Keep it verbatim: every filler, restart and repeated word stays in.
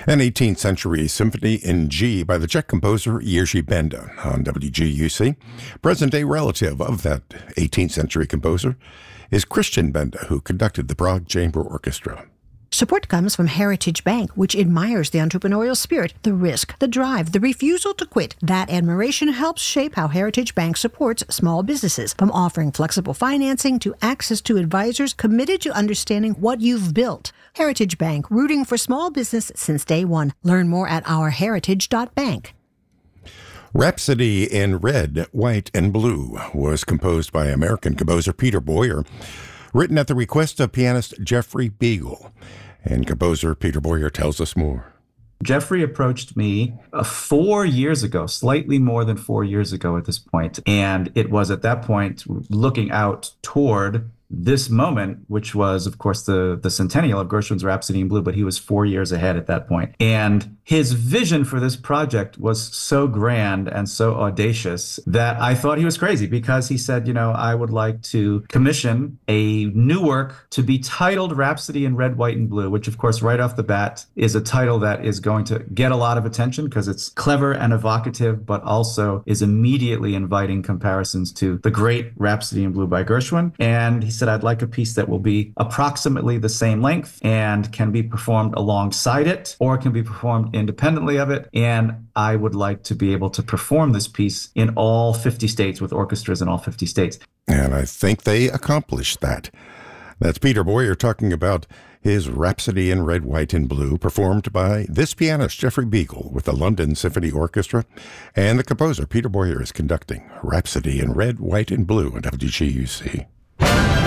An eighteenth century symphony in G by the Czech composer Jiří Benda on W G U C. Present-day relative of that eighteenth century composer is Christian Benda, who conducted the Prague Chamber Orchestra. Support comes from Heritage Bank, which admires the entrepreneurial spirit, the risk, the drive, the refusal to quit. That admiration helps shape how Heritage Bank supports small businesses, from offering flexible financing to access to advisors committed to understanding what you've built. Heritage Bank, rooting for small business since day one. Learn more at our heritage dot bank. Rhapsody in Red, White, and Blue was composed by American composer Peter Boyer, written at the request of pianist Jeffrey Beagle. And composer Peter Boyer tells us more. Jeffrey approached me uh, four years ago, slightly more than four years ago at this point. And it was at that point looking out toward this moment, which was, of course, the, the centennial of Gershwin's Rhapsody in Blue, but he was four years ahead at that point. And his vision for this project was so grand and so audacious that I thought he was crazy, because he said, you know, I would like to commission a new work to be titled Rhapsody in Red, White, and Blue, which, of course, right off the bat is a title that is going to get a lot of attention because it's clever and evocative, but also is immediately inviting comparisons to the great Rhapsody in Blue by Gershwin. And he said, I'd like a piece that will be approximately the same length and can be performed alongside it or can be performed independently of it. And I would like to be able to perform this piece in all fifty states with orchestras in all fifty states. And I think they accomplished that. That's Peter Boyer talking about his Rhapsody in Red, White, and Blue, performed by this pianist, Jeffrey Beagle, with the London Symphony Orchestra. And the composer, Peter Boyer, is conducting Rhapsody in Red, White, and Blue on W G U C.